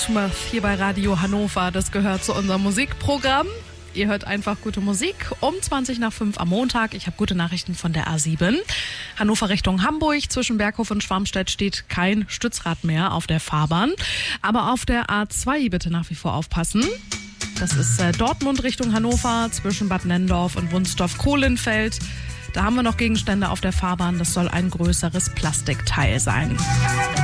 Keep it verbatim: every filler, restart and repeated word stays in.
Smith hier bei Radio Hannover. Das gehört zu unserem Musikprogramm. Ihr hört einfach gute Musik um zwanzig nach fünf am Montag. Ich habe gute Nachrichten von der A sieben. Hannover Richtung Hamburg. Zwischen Berghof und Schwarmstedt steht kein Stützrad mehr auf der Fahrbahn. Aber auf der A zwei bitte nach wie vor aufpassen. Das ist äh, Dortmund Richtung Hannover zwischen Bad Nenndorf und Wunstorf-Kohlenfeld. Da haben wir noch Gegenstände auf der Fahrbahn. Das soll ein größeres Plastikteil sein.